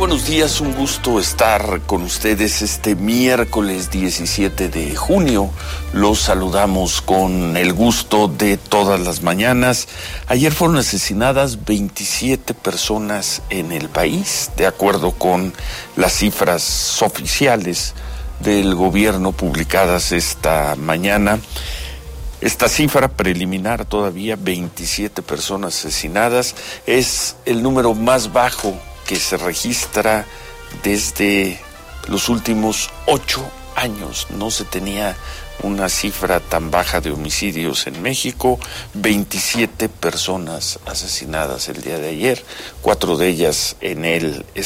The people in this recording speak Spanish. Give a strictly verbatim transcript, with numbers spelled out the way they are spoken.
buenos días, un gusto estar con ustedes este miércoles diecisiete de junio. Los saludamos con el gusto de todas las mañanas. Ayer fueron asesinadas veintisiete personas en el país, de acuerdo con las cifras oficiales del gobierno publicadas esta mañana. Esta cifra preliminar todavía, veintisiete personas asesinadas, es el número más bajo que se registra desde los últimos ocho años. No se tenía una cifra tan baja de homicidios en México. veintisiete personas asesinadas el día de ayer, cuatro de ellas en el